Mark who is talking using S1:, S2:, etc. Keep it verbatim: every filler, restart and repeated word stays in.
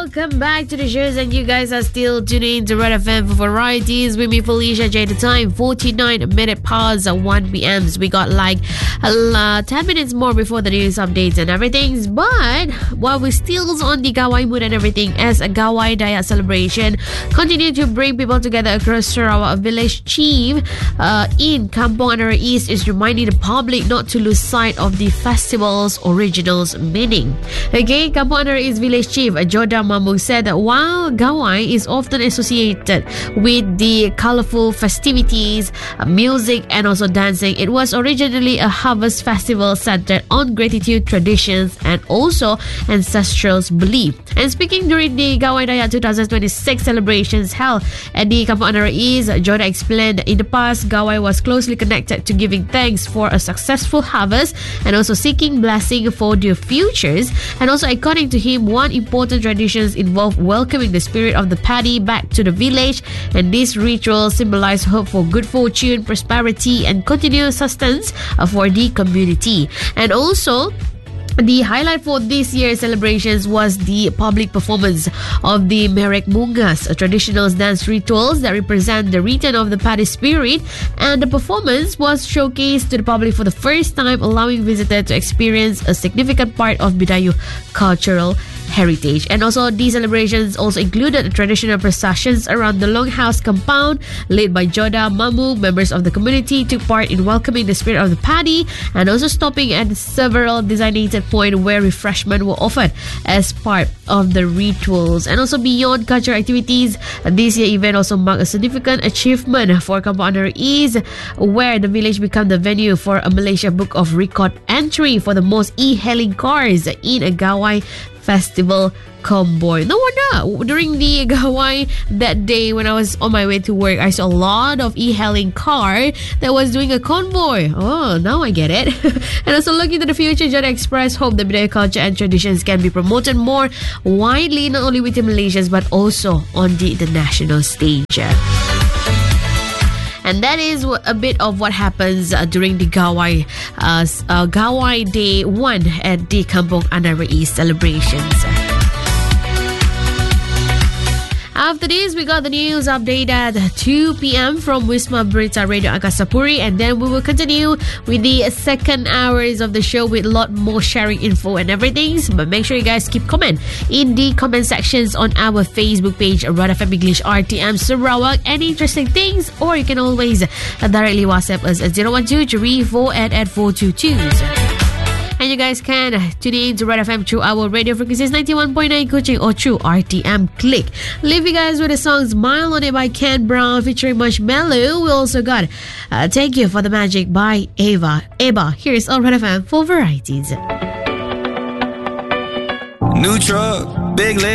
S1: welcome back to the shows, and you guys are still tuning in to Red F M for varieties with me, Felicia J. The time forty-nine minute past one p.m. So we got like uh, ten minutes more before the news updates and everything. But while we're still on the Gawai mood and everything, as a Gawai Dayak celebration continue to bring people together across Sarawak, a village chief uh, in Kampong Anara East is reminding the public not to lose sight of the festival's original meaning. Okay, Kampong Anara East village chief Joda Mamung said that while Gawai is often associated with the colorful festivities, music and also dancing, it was originally a harvest festival centered on gratitude, traditions and also ancestral belief. And speaking during the Gawai Dayak twenty twenty-six celebrations held at the Kampong Anara East, Joda explained that in the past, Gawai was closely connected to giving thanks for a successful harvest and also seeking blessing for their futures. And also, according to him, one important tradition involved welcoming the spirit of the paddy back to the village, and this ritual symbolized hope for good fortune, prosperity and continuous sustenance for the community. And also, the highlight for this year's celebrations was the public performance of the Merek Mungas, a traditional dance rituals that represent the return of the paddy spirit, and the performance was showcased to the public for the first time, allowing visitors to experience a significant part of Bidayuh cultural heritage. And also, these celebrations also included traditional processions around the Longhouse compound led by Joda Mamu. Members of the community took part in welcoming the spirit of the paddy and also stopping at several designated points where refreshment were offered as part of the rituals. And also, beyond cultural activities, this year event also marked a significant achievement for Kampong Anara East, where the village became the venue for a Malaysia Book of Record entry for the most e-hailing cars in a Gawai festival convoy. No wonder during the Gawai that day when I was on my way to work, I saw a lot of e-hailing car that was doing a convoy. Oh, now I get it. And also, looking to the future, Joda expressed hope that Bidayuh culture and traditions can be promoted more widely, not only within Malaysia but also on the international stage. And that is a bit of what happens uh, during the Gawai uh, uh, Gawai Day one at the Kampong Anara East celebrations. After this, we got the news update at two p.m. from Wisma Berita Radio Angkasa Puri, and then we will continue with the second hours of the show with a lot more sharing info and everything. But make sure you guys keep comment in the comment sections on our Facebook page, Red F M English R T M Sarawak, any interesting things, or you can always directly WhatsApp us at zero one two three four eight eight four two two. And you guys can tune in to Red F M through our radio frequencies ninety-one point nine Kuching or through R T M Click. Leave you guys with the song Smile on It by Ken Brown featuring Marshmello. We also got uh, Thank You for the Magic by Ava. Eva, here's on Red F M for varieties.
S2: New truck, big leg.